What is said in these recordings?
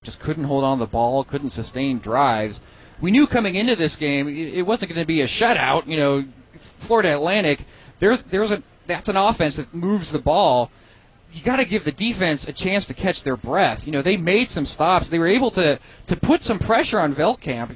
just couldn't hold on to the ball, couldn't sustain drives. We knew coming into this game it wasn't going to be a shutout. Florida Atlantic, that's an offense that moves the ball. You got to give the defense a chance to catch their breath. They made some stops. They were able to put some pressure on Veldkamp.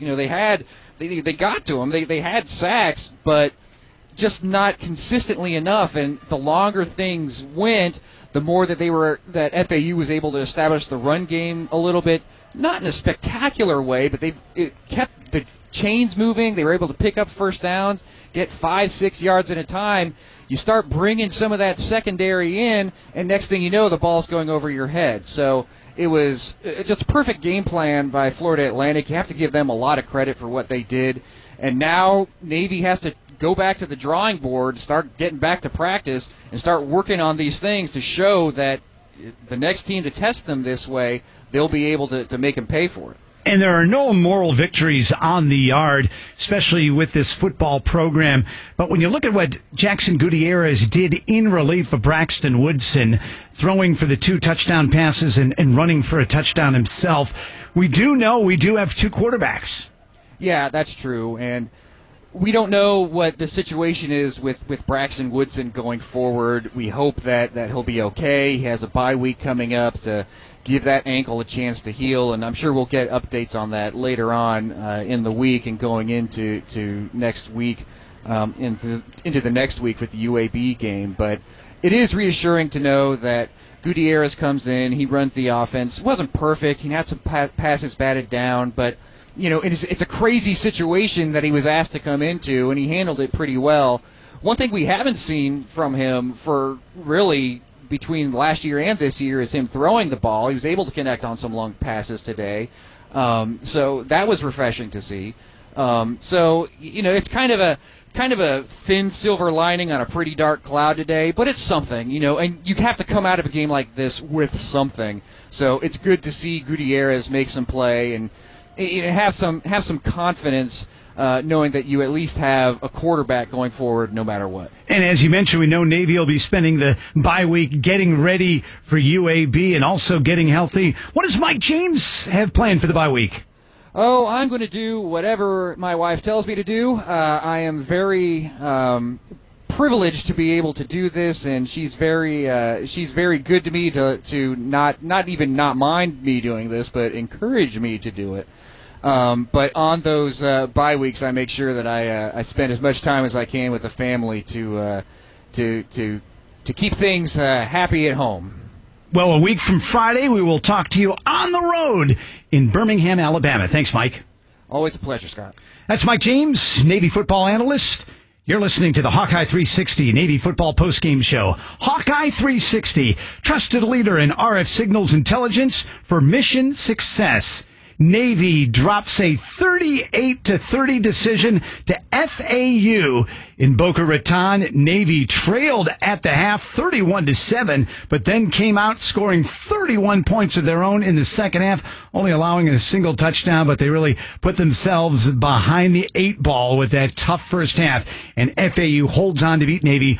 They got to him. They had sacks, but just not consistently enough. And the longer things went, the more that that FAU was able to establish the run game a little bit, not in a spectacular way, but it kept the chains moving. They were able to pick up first downs, get 5-6 yards at a time. You start bringing some of that secondary in, and next thing you know, the ball's going over your head. So it was just a perfect game plan by Florida Atlantic. You have to give them a lot of credit for what they did. And now Navy has to go back to the drawing board, start getting back to practice, and start working on these things to show that the next team to test them this way, they'll be able to make them pay for it. And there are no moral victories on the yard, especially with this football program. But when you look at what Jackson Gutierrez did in relief of Braxton Woodson, throwing for the 2 touchdown passes and running for a touchdown himself, we do have 2 quarterbacks. Yeah, that's true. And we don't know what the situation is with Braxton Woodson going forward. We hope that he'll be okay. He has a bye week coming up to give that ankle a chance to heal, and I'm sure we'll get updates on that later on in the week and going into next week, into the next week with the UAB game. But it is reassuring to know that Gutierrez comes in, he runs the offense. It wasn't perfect. He had some passes batted down, but it's a crazy situation that he was asked to come into, and he handled it pretty well. One thing we haven't seen from him for really between last year and this year is him throwing the ball. He was able to connect on some long passes today, so that was refreshing to see. It's kind of a thin silver lining on a pretty dark cloud today, but it's something, and you have to come out of a game like this with something. So it's good to see Gutierrez make some play and have some confidence, knowing that you at least have a quarterback going forward no matter what. And as you mentioned, we know Navy will be spending the bye week getting ready for UAB and also getting healthy. What does Mike James have planned for the bye week? Oh, I'm going to do whatever my wife tells me to do. I am very privileged to be able to do this, and she's very good to me to not even not mind me doing this, but encourage me to do it. But on those bye weeks, I make sure that I spend as much time as I can with the family to keep things happy at home. Well, a week from Friday, we will talk to you on the road in Birmingham, Alabama. Thanks, Mike. Always a pleasure, Scott. That's Mike James, Navy football analyst. You're listening to the Hawkeye 360 Navy Football Postgame Show. Hawkeye 360, trusted leader in RF signals intelligence for mission success. Navy drops a 38-30 decision to FAU in Boca Raton. Navy trailed at the half 31-7, but then came out scoring 31 points of their own in the second half, only allowing a single touchdown, but they really put themselves behind the 8 ball with that tough first half, and FAU holds on to beat Navy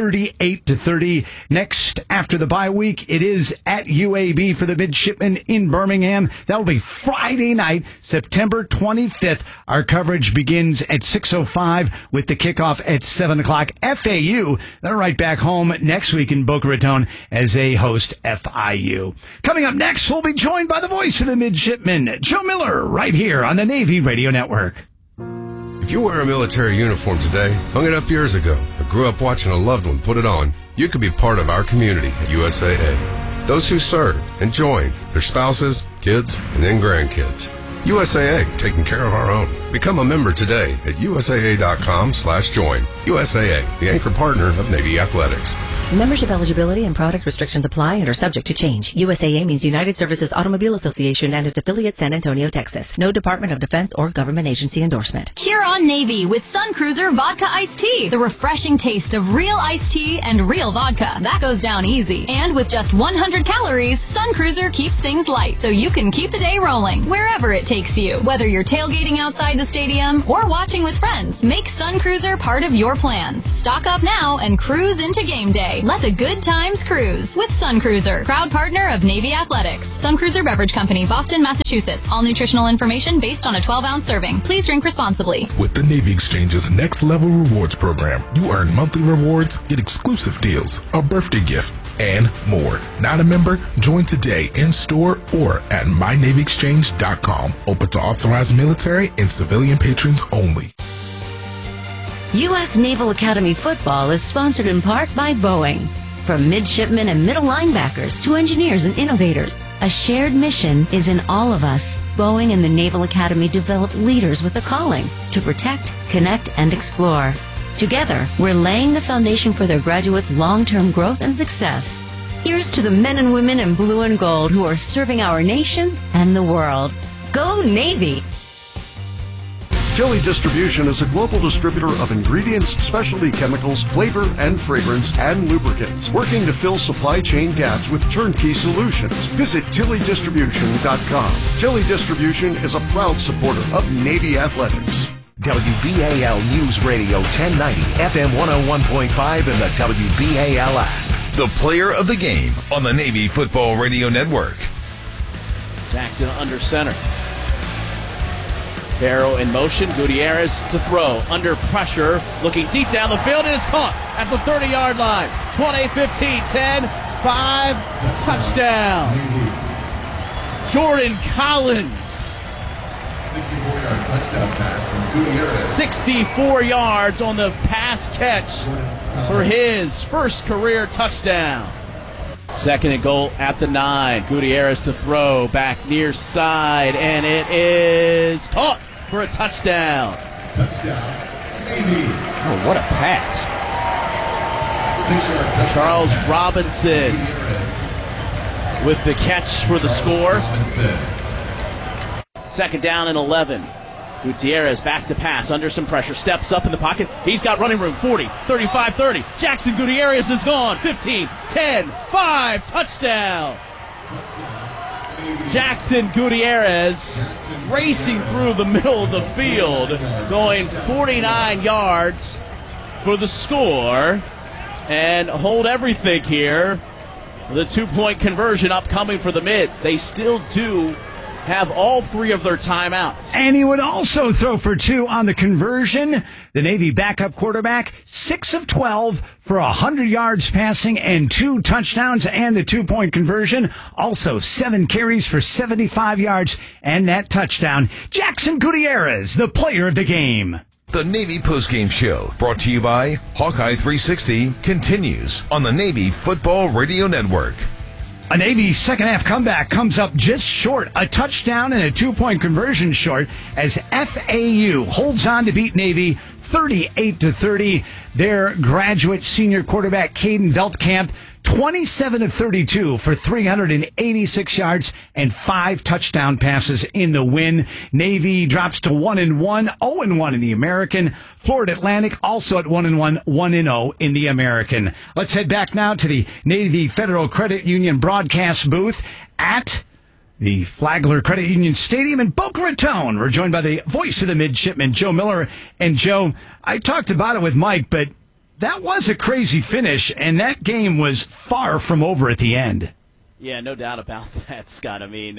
38-30. Next, after the bye week, it is at UAB for the midshipmen in Birmingham. That will be Friday night, September 25th. Our coverage begins at 6:05 with the kickoff at 7 o'clock. FAU, they're right back home next week in Boca Raton as they host FIU. Coming up next, we'll be joined by the voice of the midshipmen, Joe Miller, right here on the Navy Radio Network. If you wear a military uniform today, hung it up years ago, or grew up watching a loved one put it on, you could be part of our community at USAA. Those who served and joined, their spouses, kids, and then grandkids. USAA, taking care of our own. Become a member today at USAA.com/join. USAA, the anchor partner of Navy Athletics. Membership eligibility and product restrictions apply and are subject to change. USAA means United Services Automobile Association and its affiliate San Antonio, Texas. No Department of Defense or government agency endorsement. Cheer on Navy with Sun Cruiser Vodka Iced Tea. The refreshing taste of real iced tea and real vodka. That goes down easy. And with just 100 calories, Sun Cruiser keeps things light so you can keep the day rolling wherever it takes you. Whether you're tailgating outside the stadium or watching with friends, make Sun Cruiser part of your plans. Stock up now and cruise into game day. Let the good times cruise with Sun Cruiser, proud partner of Navy Athletics. Sun Cruiser Beverage Company, Boston, Massachusetts. All nutritional information based on a 12-ounce serving. Please drink responsibly. With the Navy Exchange's Next Level Rewards program, you earn monthly rewards, get exclusive deals, a birthday gift, and more. Not a member? Join today in store or at mynavyexchange.com. Open to authorized military and civilian patrons only. U.S. Naval Academy football is sponsored in part by Boeing. From midshipmen and middle linebackers to engineers and innovators, a shared mission is in all of us. Boeing and the Naval Academy develop leaders with a calling to protect, connect, and explore. Together, we're laying the foundation for their graduates' long-term growth and success. Here's to the men and women in blue and gold who are serving our nation and the world. Go Navy! Tilly Distribution is a global distributor of ingredients, specialty chemicals, flavor and fragrance, and lubricants, working to fill supply chain gaps with turnkey solutions. Visit TillyDistribution.com. Tilly Distribution is a proud supporter of Navy Athletics. WBAL News Radio 1090, FM 101.5, and the WBAL app. The player of the game on the Navy Football Radio Network. Jackson under center. Barrow in motion. Gutierrez to throw. Under pressure. Looking deep down the field, and it's caught at the 30-yard line. 20, 15, 10, 5. Touchdown. Jordan Collins. 64-yard touchdown pass from Gutierrez. 64 yards on the pass catch for his first career touchdown. Second and goal at the 9. Gutierrez to throw, back near side, and it is caught for a touchdown. Touchdown, Navy. Oh, what a pass. 6-yard touchdown Charles pass. Robinson with the catch for the score. Second down and 11. Gutierrez back to pass, under some pressure, steps up in the pocket. He's got running room, 40, 35, 30. Jackson Gutierrez is gone, 15, 10, 5, touchdown. Jackson Gutierrez racing through the middle of the field, going 49 yards for the score, and hold everything here. The 2-point conversion upcoming for the Mids. They still do have all 3 of their timeouts. And he would also throw for 2 on the conversion. The Navy backup quarterback, 6 of 12 for 100 yards passing and 2 touchdowns and the 2-point conversion. Also 7 carries for 75 yards and that touchdown. Jackson Gutierrez, the player of the game. The Navy Postgame Show, brought to you by Hawkeye 360, continues on the Navy Football Radio Network. A Navy second-half comeback comes up just short, a touchdown and a 2-point conversion short, as FAU holds on to beat Navy 38-30. Their graduate senior quarterback, Caden Veltkamp, 27 of 32 for 386 yards and 5 touchdown passes in the win. Navy drops to 1-1, 0-1 in the American. Florida Atlantic also at 1-1, 1-0 in the American. Let's head back now to the Navy Federal Credit Union broadcast booth at the Flagler Credit Union Stadium in Boca Raton. We're joined by the voice of the midshipman, Joe Miller. And Joe, I talked about it with Mike, but that was a crazy finish, and that game was far from over at the end. Yeah, no doubt about that, Scott. I mean,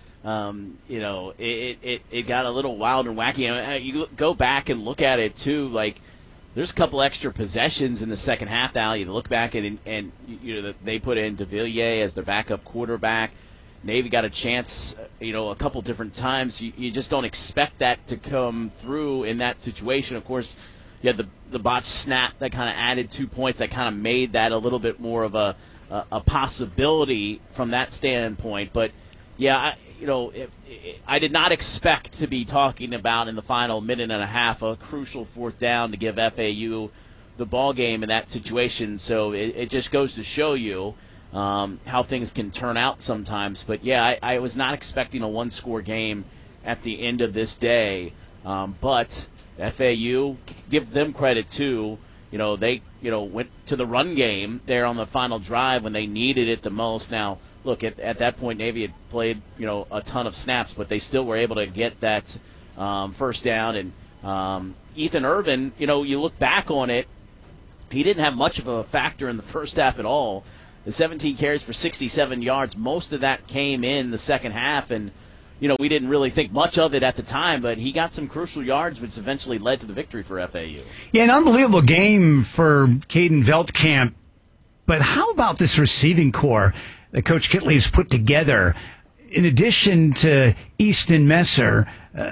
it got a little wild and wacky. You go back and look at it, too, like, there's a couple extra possessions in the second half now. You look back and they put in DeVilliers as their backup quarterback. Navy got a chance, a couple different times. You just don't expect that to come through in that situation. Of course, you had the botched snap that kind of added 2 points that kind of made that a little bit more of a possibility from that standpoint. But, yeah, I did not expect to be talking about in the final minute and a half a crucial 4th down to give FAU the ball game in that situation. So it just goes to show you how things can turn out sometimes. But, yeah, I was not expecting a one-score game at the end of this day. But FAU, give them credit too. They went to the run game there on the final drive when they needed it the most. Now, look, at that point, Navy had played a ton of snaps, but they still were able to get that first down. And Ethan Irvin, you look back on it, he didn't have much of a factor in the first half at all. The 17 carries for 67 yards, most of that came in the second half, and we didn't really think much of it at the time, but he got some crucial yards, which eventually led to the victory for FAU. Yeah, an unbelievable game for Caden Veldkamp. But how about this receiving core that Coach Kitley has put together? In addition to Easton Messer,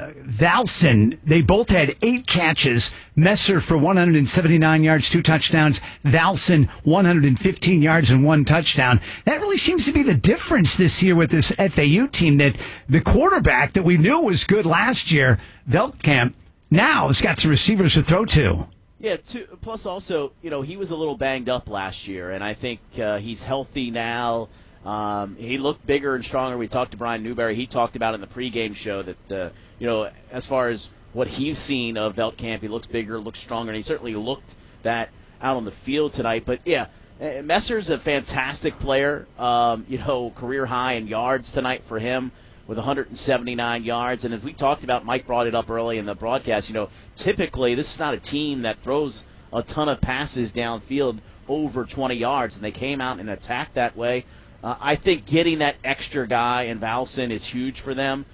Valson, they both had 8 catches. Messer for 179 yards, 2 touchdowns. Valson, 115 yards and 1 touchdown. That really seems to be the difference this year with this FAU team, that the quarterback that we knew was good last year, Veldkamp, now has got some receivers to throw to. Yeah, plus also, he was a little banged up last year, and I think he's healthy now. He looked bigger and stronger. We talked to Brian Newberry. He talked about in the pregame show that, as far as what he's seen of Veldkamp, he looks bigger, looks stronger, and he certainly looked that out on the field tonight. But, yeah, Messer's a fantastic player, career high in yards tonight for him with 179 yards. And as we talked about, Mike brought it up early in the broadcast, typically this is not a team that throws a ton of passes downfield over 20 yards, and they came out and attacked that way. I think getting that extra guy in Valson is huge for them.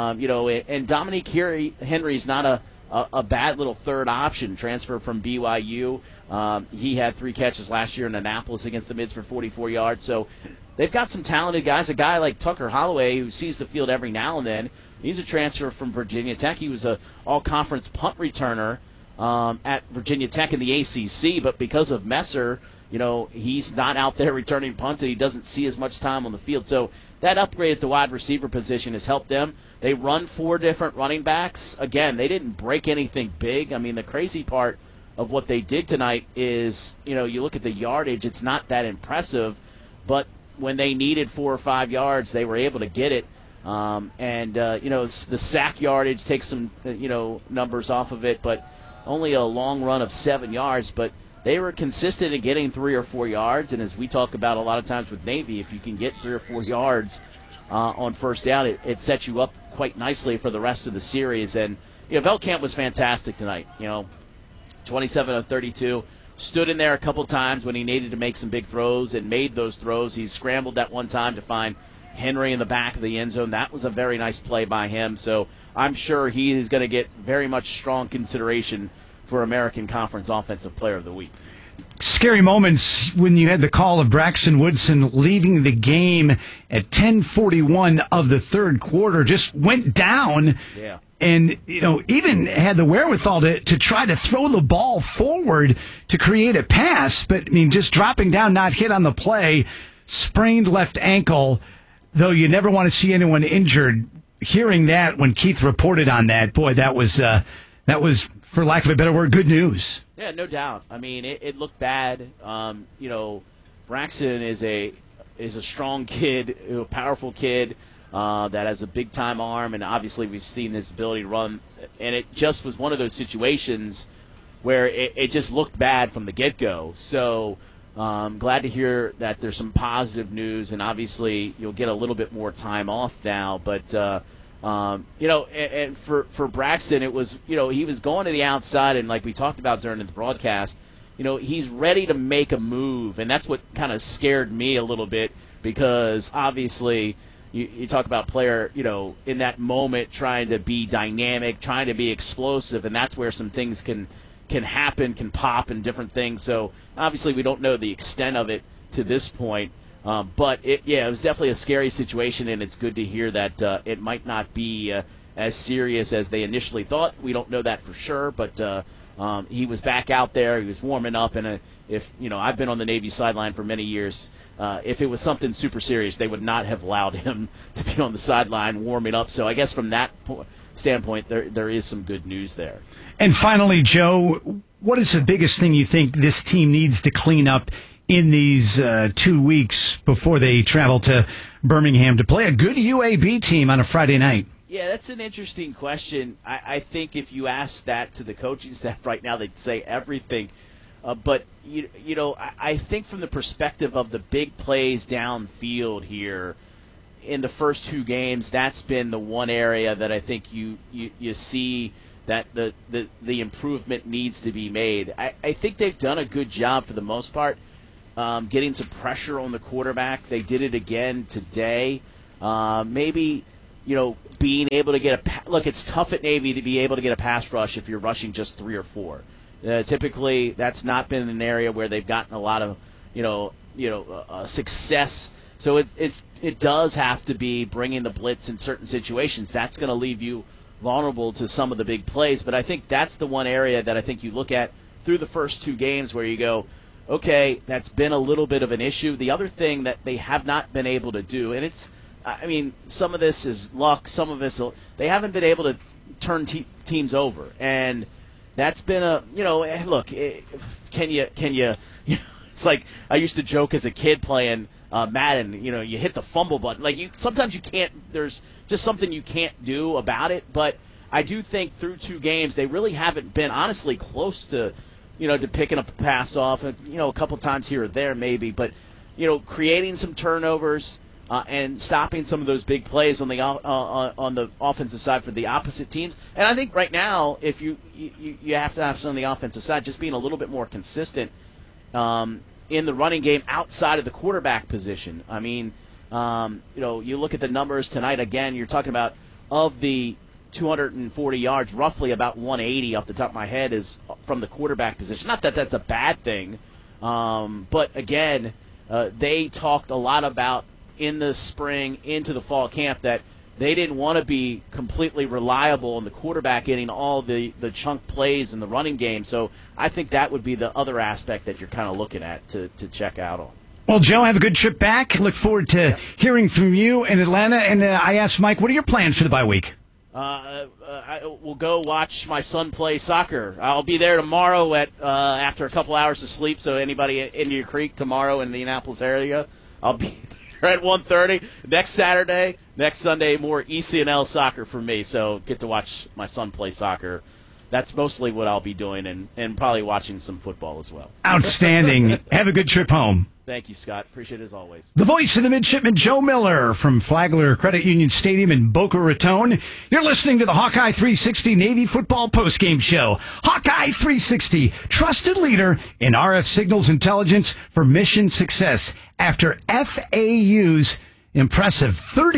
And Dominique Henry is not a bad little third option, transfer from BYU. He had 3 catches last year in Annapolis against the Mids for 44 yards. So they've got some talented guys. A guy like Tucker Holloway, who sees the field every now and then, he's a transfer from Virginia Tech. He was a all-conference punt returner at Virginia Tech in the ACC, but because of Messer, he's not out there returning punts, and he doesn't see as much time on the field. So that upgrade at the wide receiver position has helped them. They run 4 different running backs. Again, they didn't break anything big. I mean, the crazy part of what they did tonight is, you look at the yardage, it's not that impressive, but when they needed 4 or 5 yards, they were able to get it. The sack yardage takes some, numbers off of it, but only a long run of 7 yards, but they were consistent in getting 3 or 4 yards, and as we talk about a lot of times with Navy, if you can get 3 or 4 yards on first down, it sets you up quite nicely for the rest of the series. And Veldkamp was fantastic tonight. 27 of 32, stood in there a couple times when he needed to make some big throws and made those throws. He scrambled that one time to find Henry in the back of the end zone. That was a very nice play by him. So I'm sure he is going to get very much strong consideration for American Conference Offensive Player of the Week. Scary moments when you had the call of Braxton Woodson leaving the game at 10:41 of the third quarter, just went down. Yeah. And, even had the wherewithal to try to throw the ball forward to create a pass. But, just dropping down, not hit on the play, sprained left ankle, though you never want to see anyone injured. Hearing that when Keith reported on that, boy, that was, for lack of a better word, good news. Yeah, no doubt. I mean, it looked bad. Braxton is a strong kid, a powerful kid that has a big-time arm, and obviously we've seen his ability to run. And it just was one of those situations where it just looked bad from the get-go. So I'm glad to hear that there's some positive news, and obviously you'll get a little bit more time off now. But and for Braxton, it was, he was going to the outside, and like we talked about during the broadcast, he's ready to make a move, and that's what kind of scared me a little bit, because obviously you talk about player, in that moment trying to be dynamic, trying to be explosive, and that's where some things can happen, can pop, and different things. So obviously we don't know the extent of it to this point. But it was definitely a scary situation, and it's good to hear that it might not be as serious as they initially thought. We don't know that for sure, but he was back out there. He was warming up, and I've been on the Navy sideline for many years. If it was something super serious, they would not have allowed him to be on the sideline warming up. So I guess from that standpoint, there is some good news there. And finally, Joe, what is the biggest thing you think this team needs to clean up in these 2 weeks before they travel to Birmingham to play a good UAB team on a Friday night? Yeah, that's an interesting question. I think if you ask that to the coaching staff right now, they'd say everything. But, I think from the perspective of the big plays downfield here in the first 2 games, that's been the one area that I think you see that the improvement needs to be made. I think they've done a good job for the most part, getting some pressure on the quarterback. They did it again today. Maybe, being able to get look, it's tough at Navy to be able to get a pass rush if you're rushing just 3 or 4. Typically, that's not been an area where they've gotten a lot of, success. So it does have to be bringing the blitz in certain situations. That's going to leave you vulnerable to some of the big plays. But I think that's the one area that I think you look at through the first 2 games where you go, okay, that's been a little bit of an issue. The other thing that they have not been able to do, and some of this is luck, some of this, they haven't been able to turn teams over. And that's been can you, it's like I used to joke as a kid playing Madden, you hit the fumble button. Sometimes you can't, there's just something you can't do about it. But I do think through 2 games, they really haven't been honestly close to, to picking a pass off, a couple times here or there maybe. But, creating some turnovers and stopping some of those big plays on the offensive side for the opposite teams. And I think right now, if you have to have some on the offensive side, just being a little bit more consistent in the running game outside of the quarterback position. I mean, you look at the numbers tonight. Again, you're talking about of the 240 yards, roughly about 180 off the top of my head is from the quarterback position. Not that that's a bad thing, but again, they talked a lot about in the spring into the fall camp that they didn't want to be completely reliable on the quarterback getting all the chunk plays in the running game. So I think that would be the other aspect that you're kind of looking at to check out on. Well, Joe, have a good trip back. Look forward to hearing from you in Atlanta. And I asked Mike, what are your plans for the bye week? I will go watch my son play soccer. I'll be there tomorrow after a couple hours of sleep. So anybody in Indian Creek tomorrow in the Indianapolis area, I'll be there at 1:30. Next Saturday, next Sunday, more ECNL soccer for me. So get to watch my son play soccer. That's mostly what I'll be doing, and probably watching some football as well. Outstanding. Have a good trip home. Thank you, Scott. Appreciate it as always. The voice of the midshipman, Joe Miller from Flagler Credit Union Stadium in Boca Raton. You're listening to the Hawkeye 360 Navy Football Postgame Show. Hawkeye 360, trusted leader in RF signals intelligence for mission success after FAU's impressive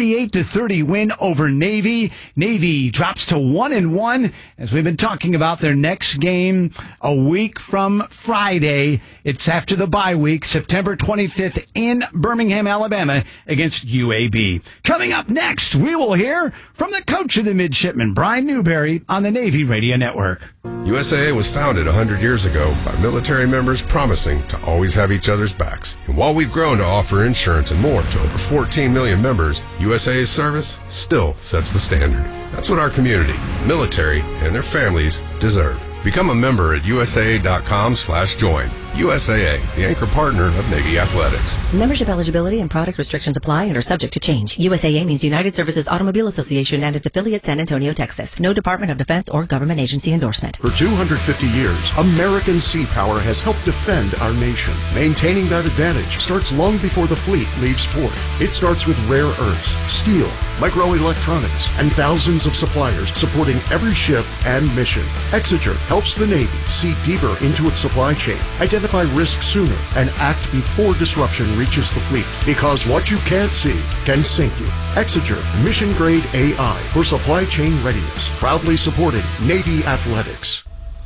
38-30 win over Navy. Navy drops to 1-1 as we've been talking about their next game a week from Friday. It's after the bye week, September 25th in Birmingham, Alabama against UAB. Coming up next, we will hear from the coach of the midshipmen, Brian Newberry, on the Navy Radio Network. USAA was founded 100 years ago by military members promising to always have each other's backs. And while we've grown to offer insurance and more to over 14 million members, USAA's service still sets the standard. That's what our community, military, and their families deserve. Become a member at USAA.com/join. USAA, the anchor partner of Navy Athletics. Membership eligibility and product restrictions apply and are subject to change. USAA means United Services Automobile Association and its affiliate, San Antonio, Texas. No Department of Defense or government agency endorsement. For 250 years, American sea power has helped defend our nation. Maintaining that advantage starts long before the fleet leaves port. It starts with rare earths, steel, microelectronics, and thousands of suppliers supporting every ship and mission. Exeger helps the Navy see deeper into its supply chain, identify risks sooner, and act before disruption reaches the fleet. Because what you can't see can sink you. Exeger Mission Grade AI for supply chain readiness. Proudly supported Navy Athletics.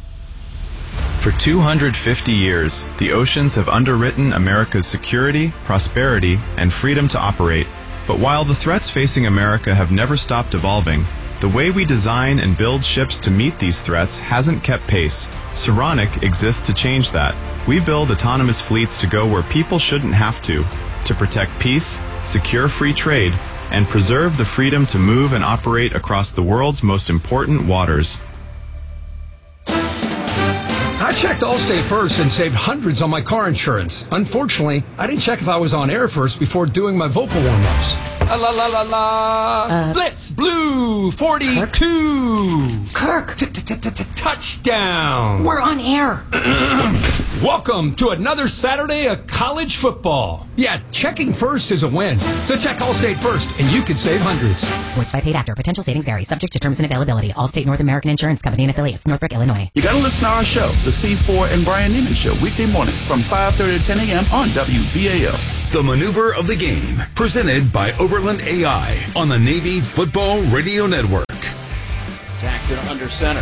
For 250 years, the oceans have underwritten America's security, prosperity, and freedom to operate. But while the threats facing America have never stopped evolving, the way we design and build ships to meet these threats hasn't kept pace. Saronic exists to change that. We build autonomous fleets to go where people shouldn't have to protect peace, secure free trade, and preserve the freedom to move and operate across the world's most important waters. I checked Allstate first and saved hundreds on my car insurance. Unfortunately, I didn't check if I was on air first before doing my vocal warm-ups. La la la la. Blitz Blue 42. Kirk. Touchdown. We're on air. Welcome to another Saturday of college football. Yeah, checking first is a win. So check Allstate first, and you could save hundreds. Voiced by paid actor. Potential savings vary. Subject to terms and availability. Allstate North American Insurance Company and affiliates. Northbrook, Illinois. You got to listen to our show, the C4 and Brian Neiman Show, weekday mornings from 5:30 to 10 a.m. on WBAL. The Maneuver of the Game, presented by Overland AI on the Navy Football Radio Network. Jackson under center.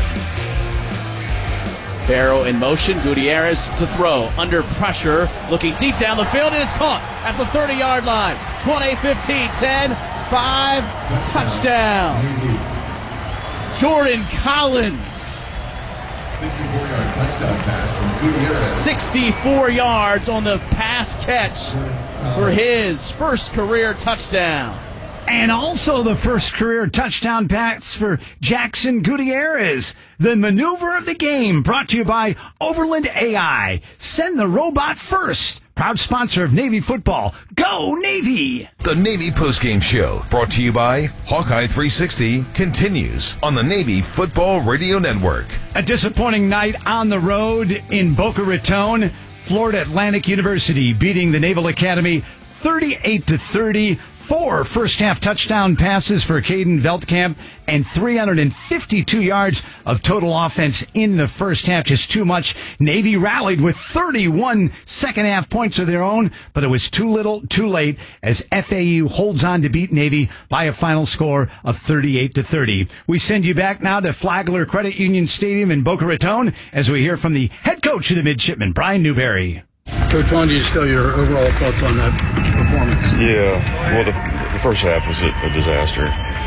Barrow in motion. Gutierrez to throw. Under pressure. Looking deep down the field, and it's caught at the 30-yard line. 20, 15, 10, 5. Touchdown. Jordan Collins. 64-yard touchdown pass from Gutierrez. 64 yards on the pass catch for his first career touchdown. And also the first career touchdown pass for Jackson Gutierrez. The Maneuver of the Game, brought to you by Overland AI. Send the robot first. Proud sponsor of Navy football. Go Navy! The Navy Postgame Show, brought to you by Hawkeye 360, continues on the Navy Football Radio Network. A disappointing night on the road in Boca Raton. Florida Atlantic University beating the Naval Academy 38-30. 4 first-half touchdown passes for Caden Veldkamp and 352 yards of total offense in the first half. Just too much. Navy rallied with 31 second-half points of their own, but it was too little, too late as FAU holds on to beat Navy by a final score of 38-30. We send you back now to Flagler Credit Union Stadium in Boca Raton as we hear from the head coach of the Midshipmen, Brian Newberry. Coach, why don't you just tell your overall thoughts on that performance? Yeah, well, the first half was a disaster.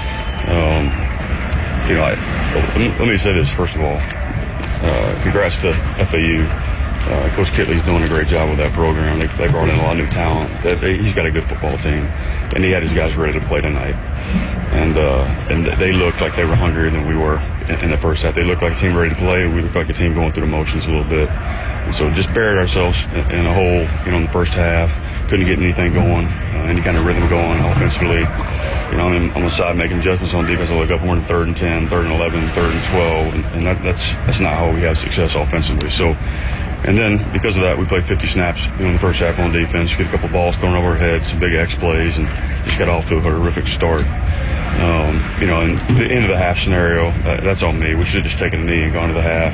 Let me say this, first of all. Congrats to FAU. Coach Kitley's doing a great job with that program. They brought in a lot of new talent. He's got a good football team, and he had his guys ready to play tonight. And they looked like they were hungrier than we were in the first half. They looked like a team ready to play. We looked like a team going through the motions a little bit. And so just buried ourselves in a hole, in the first half. Couldn't get anything going, any kind of rhythm going offensively. I'm on the side making adjustments on defense. I look up, we're in 3rd and 10, 3rd and 11, 3rd and 12, and that's not how we have success offensively. So. And then, because of that, we played 50 snaps in the first half on defense, get a couple balls thrown over our heads, some big X plays, and just got off to a horrific start. And the end of the half scenario, that's on me. We should have just taken a knee and gone to the half.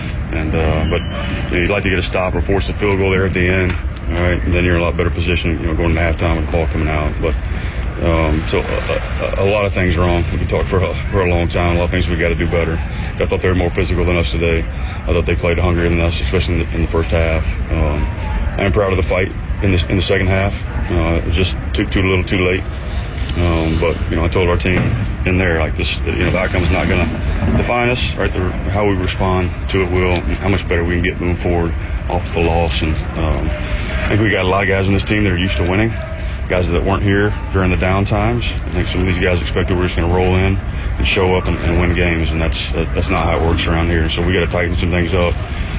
But you'd like to get a stop or force a field goal there at the end, all right? And then you're in a lot better position, going to halftime with the ball coming out. But so a lot of things wrong. We can talk for a long time. A lot of things we got to do better. I thought they were more physical than us today. I thought they played hungrier than us, especially in the first half. I'm proud of the fight in the second half. It was just too little, too late. But I told our team in there, like this, the outcome's not going to define us. Right, how we respond to it will. How much better we can get moving forward off the loss. And I think we got a lot of guys on this team that are used to winning. Guys that weren't here during the down times. I think some of these guys expected we're just going to roll in and show up and win games, and that's not how it works around here. So we got to tighten some things up.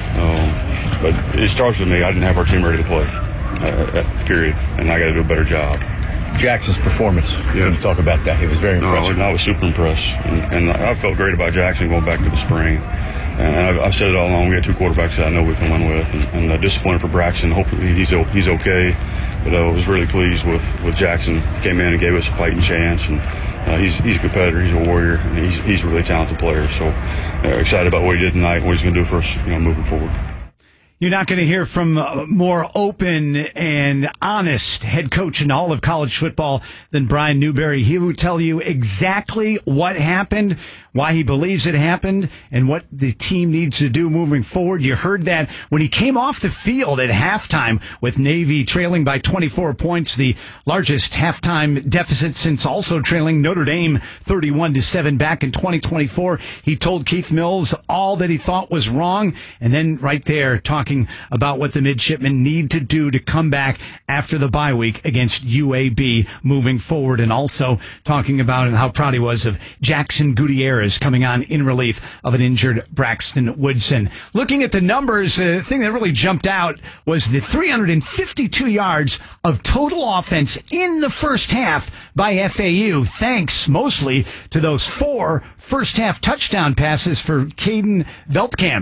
But it starts with me. I didn't have our team ready to play, period, and I got to do a better job. Jackson's performance. You want to talk about that? He was very impressive. I was super impressed, and I felt great about Jackson going back to the spring. And I've said it all along. We got 2 quarterbacks that I know we can win with, and disappointed for Braxton. Hopefully he's okay. But I was really pleased with Jackson. Came in and gave us a fighting chance, and he's a competitor. He's a warrior, and he's a really talented player. So excited about what he did tonight, and what he's going to do for us, moving forward. You're not going to hear from a more open and honest head coach in all of college football than Brian Newberry. He will tell you exactly what happened, why he believes it happened, and what the team needs to do moving forward. You heard that when he came off the field at halftime with Navy trailing by 24 points, the largest halftime deficit since also trailing Notre Dame 31-7 back in 2024. He told Keith Mills all that he thought was wrong, and then right there talking about what the midshipmen need to do to come back after the bye week against UAB moving forward, and also talking about how proud he was of Jackson Gutierrez coming on in relief of an injured Braxton Woodson. Looking at the numbers, the thing that really jumped out was the 352 yards of total offense in the first half by FAU, thanks mostly to those 4 first half touchdown passes for Caden Veldkamp.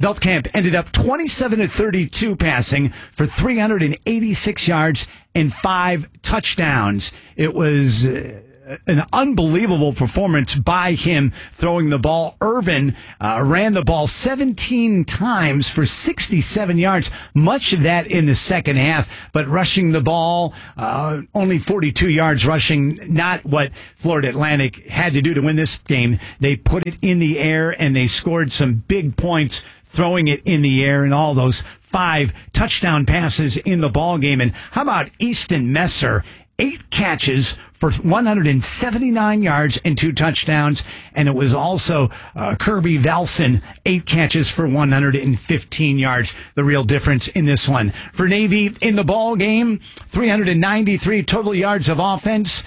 Veldkamp ended up 27-32 passing for 386 yards and 5 touchdowns. It was an unbelievable performance by him throwing the ball. Irvin ran the ball 17 times for 67 yards, much of that in the second half, but rushing the ball, only 42 yards rushing, not what Florida Atlantic had to do to win this game. They put it in the air and they scored some big points throwing it in the air, and all those 5 touchdown passes in the ball game. And how about Easton Messer? 8 catches for 179 yards and 2 touchdowns. And it was also Kirby Velson, 8 catches for 115 yards. The real difference in this one. For Navy in the ball game, 393 total yards of offense,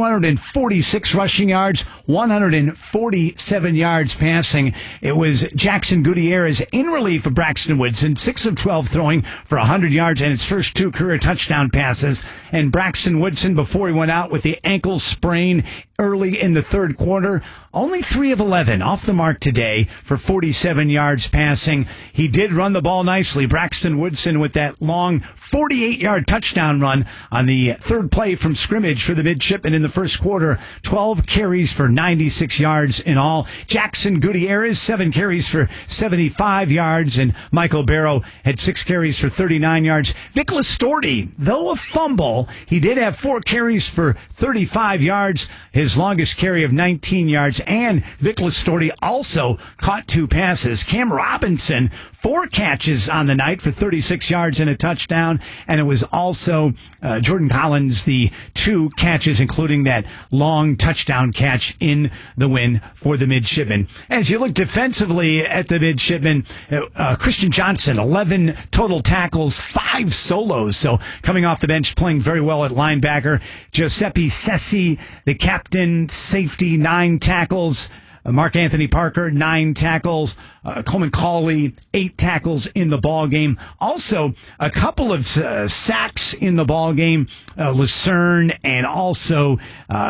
246 rushing yards, 147 yards passing. It was Jackson Gutierrez in relief of Braxton Woodson, 6 of 12 throwing for 100 yards and his first 2 career touchdown passes. And Braxton Woodson, before he went out with the ankle sprain early in the third quarter, only 3 of 11 off the mark today for 47 yards passing. He did run the ball nicely. Braxton Woodson with that long 48-yard touchdown run on the third play from scrimmage for the midshipmen in the first quarter. 12 carries for 96 yards in all. Jackson Gutierrez, 7 carries for 75 yards, and Michael Barrow had 6 carries for 39 yards. Vic Listorti, though a fumble, he did have 4 carries for 35 yards, his longest carry of 19 yards, and Vic Listorti also caught 2 passes. Cam Robinson, 4 catches on the night for 36 yards and a touchdown, and it was also Jordan Collins, the 2 catches, including that long touchdown catch in the win for the midshipmen. As you look defensively at the midshipmen, Christian Johnson, 11 total tackles, 5 solos, so coming off the bench, playing very well at linebacker. Giuseppe Sessi, the captain, safety, 9 tackles. Mark Anthony Parker, 9 tackles. Coleman Cawley, 8 tackles in the ball game. Also, a couple of sacks in the ball game. Lucerne and also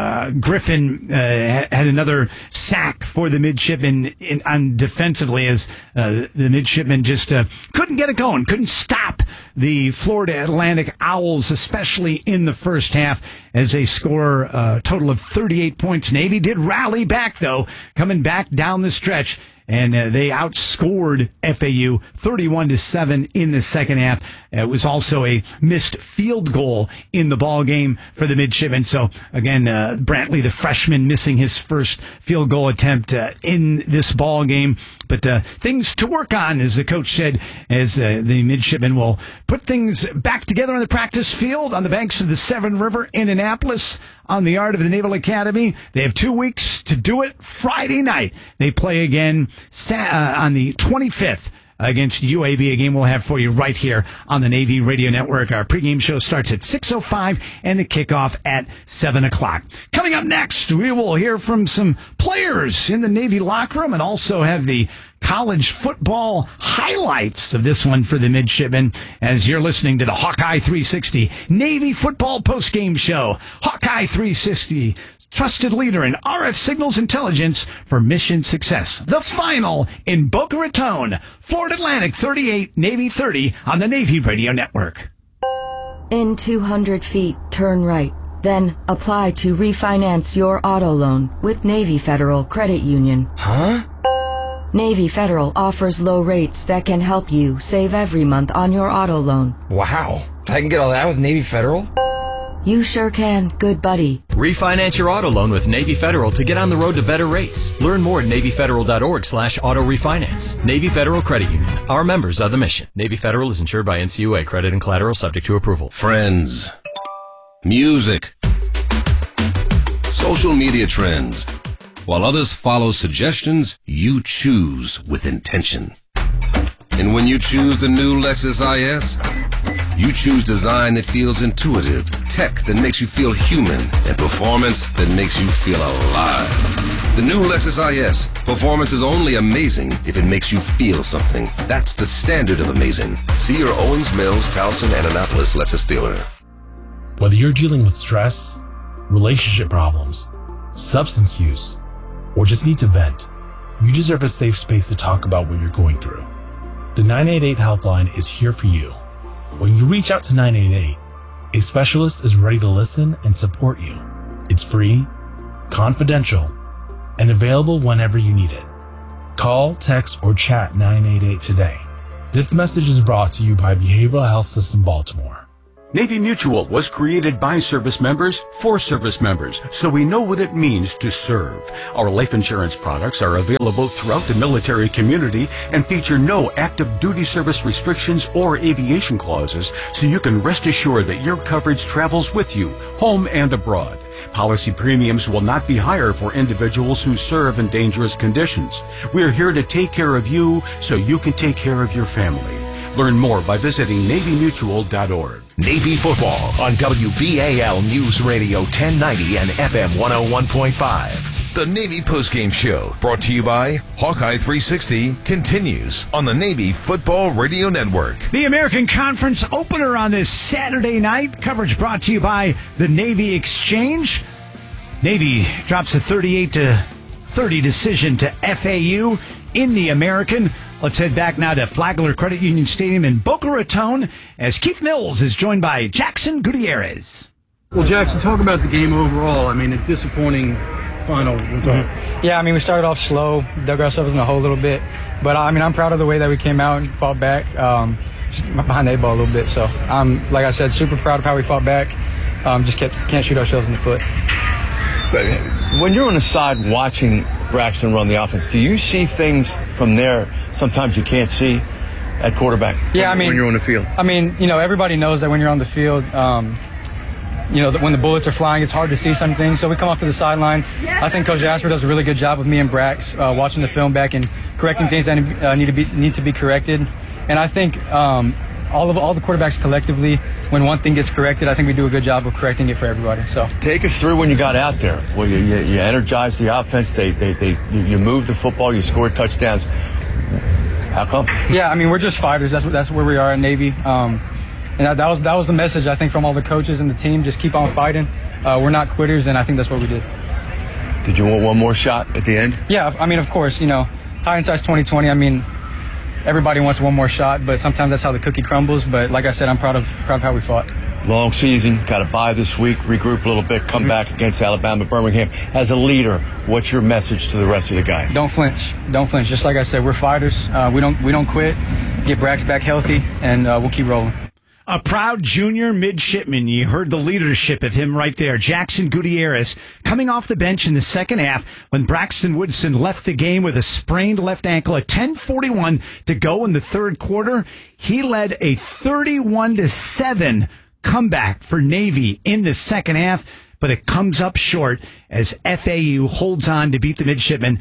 Griffin had another sack for the midshipmen on defensively, as the midshipmen just couldn't get it going, couldn't stop the Florida Atlantic Owls, especially in the first half, as they score a total of 38 points. Navy did rally back, though, coming back down the stretch, and they outscored FAU 31-7 in the second half. It was also a missed field goal in the ball game for the midshipmen. So again, Brantley, the freshman, missing his first field goal attempt in this ball game. But things to work on, as the coach said, as the midshipmen will put things back together on the practice field on the banks of the Severn River in Annapolis on the yard of the Naval Academy. They have 2 weeks to do it. Friday night, they play again on the 25th against UAB, a game we'll have for you right here on the Navy Radio Network. Our pregame show starts at 6:05 and the kickoff at 7 o'clock. Coming up next, we will hear from some players in the Navy locker room and also have the college football highlights of this one for the midshipmen, as you're listening to the Hawkeye 360 Navy Football Postgame Show. Hawkeye 360, trusted leader in RF signals intelligence for mission success. The final in Boca Raton, Florida Atlantic 38, Navy 30 on the Navy Radio Network. In 200 feet, turn right. Then apply to refinance your auto loan with Navy Federal Credit Union. Huh? Navy Federal offers low rates that can help you save every month on your auto loan. Wow. I can get all that with Navy Federal? You sure can, good buddy. Refinance your auto loan with Navy Federal to get on the road to better rates. Learn more at NavyFederal.org/auto refinance. Navy Federal Credit Union. Our members are the mission. Navy Federal is insured by NCUA. Credit and collateral subject to approval. Friends. Music. Social media trends. While others follow suggestions, you choose with intention. And when you choose the new Lexus IS, you choose design that feels intuitive, tech that makes you feel human, and performance that makes you feel alive. The new Lexus IS. Performance is only amazing if it makes you feel something. That's the standard of amazing. See your Owens Mills, Towson, and Annapolis Lexus dealer. Whether you're dealing with stress, relationship problems, substance use, or just need to vent, you deserve a safe space to talk about what you're going through. The 988 helpline is here for you. When you reach out to 988, a specialist is ready to listen and support you. It's free, confidential, and available whenever you need it. Call, text, or chat 988 today. This message is brought to you by Behavioral Health System Baltimore. Navy Mutual was created by service members for service members, so we know what it means to serve. Our life insurance products are available throughout the military community and feature no active duty service restrictions or aviation clauses, so you can rest assured that your coverage travels with you, home and abroad. Policy premiums will not be higher for individuals who serve in dangerous conditions. We're here to take care of you so you can take care of your family. Learn more by visiting NavyMutual.org. Navy football on WBAL News Radio 1090 and FM 101.5. The Navy Postgame Show, brought to you by Hawkeye 360, continues on the Navy Football Radio Network. The American Conference opener on this Saturday night. Coverage brought to you by the Navy Exchange. Navy drops a 38-30 decision to FAU in the American. Let's head back now to Flagler Credit Union Stadium in Boca Raton as Keith Mills is joined by Jackson Gutierrez. Well, Jackson, talk about the game overall. I mean, a disappointing final result. Yeah, I mean, we started off slow, dug ourselves in the hole a little bit. But, I mean, I'm proud of the way that we came out and fought back, just behind the 8 ball a little bit. So, like I said, super proud of how we fought back. Just can't shoot ourselves in the foot. But when you're on the side watching Braxton run the offense, do you see things from there sometimes you can't see at quarterback? Yeah, when you're on the field. I mean, everybody knows that when you're on the field, when the bullets are flying, it's hard to see some things. So we come off to the sideline. I think Coach Jasper does a really good job with me and Brax watching the film back and correcting things that need to be corrected. And I think all the quarterbacks collectively, when one thing gets corrected, I think we do a good job of correcting it for everybody. So take us through when you got out there. Well, you energized the offense. You moved the football. You scored touchdowns. How come? Yeah, I mean, we're just fighters. That's where we are at Navy. And that was the message, I think, from all the coaches and the team. Just keep on fighting. We're not quitters, and I think that's what we did. Did you want one more shot at the end? Yeah, I mean, of course. Hindsight's 20/20. I mean, everybody wants one more shot, but sometimes that's how the cookie crumbles. But like I said, I'm proud of how we fought. Long season, got to bye this week, regroup a little bit, come back against Alabama, Birmingham. As a leader, what's your message to the rest of the guys? Don't flinch. Just like I said, we're fighters. We don't quit. Get Brax back healthy, and we'll keep rolling. A proud junior midshipman. You heard the leadership of him right there. Jackson Gutierrez coming off the bench in the second half when Braxton Woodson left the game with a sprained left ankle at 10:41 to go in the third quarter. He led a 31-7 comeback for Navy in the second half, but it comes up short as FAU holds on to beat the midshipmen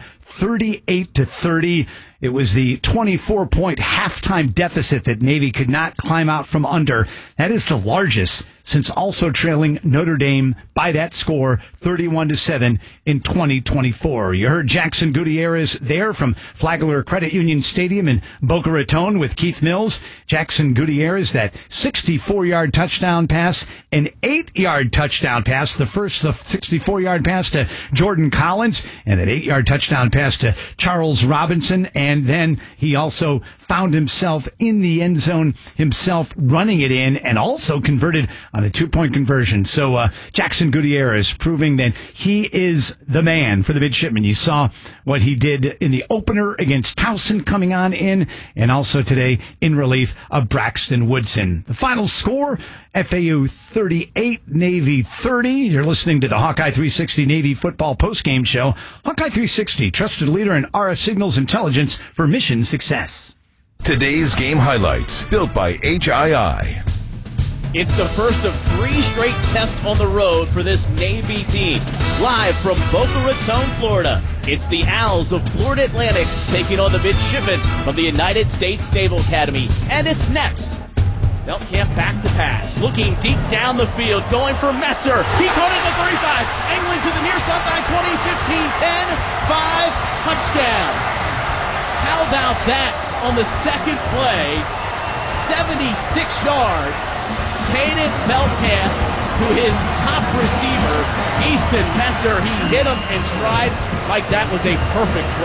38-30. It was the 24-point halftime deficit that Navy could not climb out from under. That is the largest since also trailing Notre Dame by that score, 31-7 in 2024. You heard Jackson Gutierrez there from Flagler Credit Union Stadium in Boca Raton with Keith Mills. Jackson Gutierrez, that 64-yard touchdown pass, an 8-yard touchdown pass, the first the 64-yard pass to Jordan Collins, and that 8-yard touchdown pass to Charles Robinson. And then he also found himself in the end zone himself, running it in, and also converted on a 2-point conversion. So Jackson Gutierrez proving that he is the man for the midshipmen. You saw what he did in the opener against Towson coming on in, and also today in relief of Braxton Woodson. The final score, FAU 38, Navy 30. You're listening to the Hawkeye 360 Navy football postgame show. Hawkeye 360, trusted leader in RF signals intelligence for mission success. Today's game highlights, built by HII. It's the first of 3 straight tests on the road for this Navy team. Live from Boca Raton, Florida, it's the Owls of Florida Atlantic taking on the midshipmen from the United States Naval Academy. And it's next. Meltcamp back to pass, looking deep down the field, going for Messer. He caught it at the 35, angling to the near sideline, 20, 15, 10, 5, touchdown. How about that on the second play? 76 yards. Caden Meltcamp to his top receiver, Easton Messer. He hit him in stride like that was a perfect throw.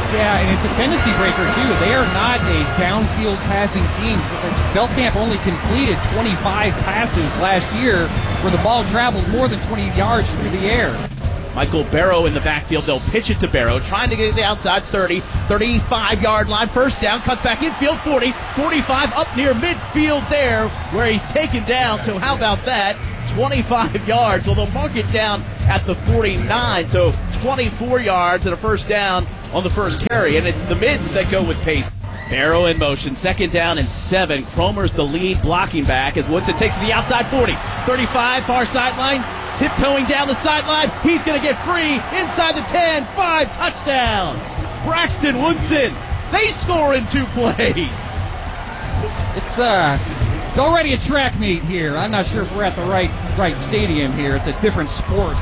Yeah, and it's a tendency breaker, too. They are not a downfield passing team. Beltcamp only completed 25 passes last year where the ball traveled more than 20 yards through the air. Michael Barrow in the backfield. They'll pitch it to Barrow, trying to get to the outside 30, 35-yard line. First down, cuts back infield, 40, 45, up near midfield there where he's taken down. So how about that? 25 yards. Well, they'll mark it down at the 49. So 24 yards and a first down on the first carry. And it's the mids that go with pace. Barrow in motion, 2nd down and 7. Cromer's the lead blocking back as Woodson takes to the outside 40, 35, far sideline, tiptoeing down the sideline. He's going to get free inside the 10, 5, touchdown. Braxton Woodson, they score in 2 plays. It's already a track meet here. I'm not sure if we're at the right stadium here. It's a different sport.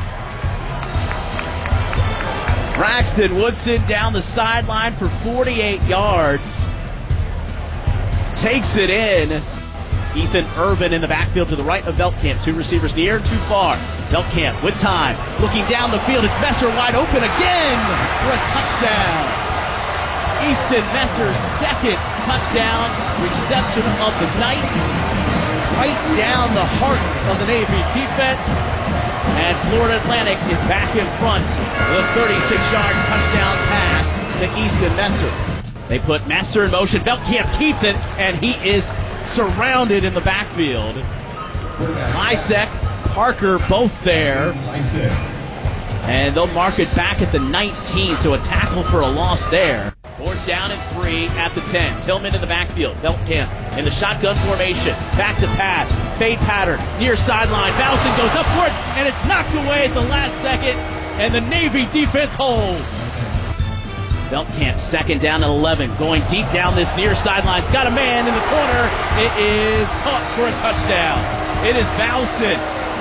Braxton Woodson down the sideline for 48 yards. Takes it in. Ethan Irvin in the backfield to the right of Beltcamp. 2 receivers near, 2 far. Beltcamp with time. Looking down the field. It's Messer wide open again for a touchdown. Easton Messer's 2nd touchdown reception of the night. Right down the heart of the Navy defense. And Florida Atlantic is back in front with a 36-yard touchdown pass to Easton Messer. They put Messer in motion. Beltcamp keeps it, and he is surrounded in the backfield. Lysek, Parker both there. And they'll mark it back at the 19, so a tackle for a loss there. 4th down and 3 at the 10. Tillman in the backfield. Beltcamp in the shotgun formation. Back to pass. Fade pattern. Near sideline. Bowson goes up for it, and it's knocked away at the last second, and the Navy defense holds. Beltcamp 2nd down and 11. Going deep down this near sideline. It's got a man in the corner. It is caught for a touchdown. It is Bowson.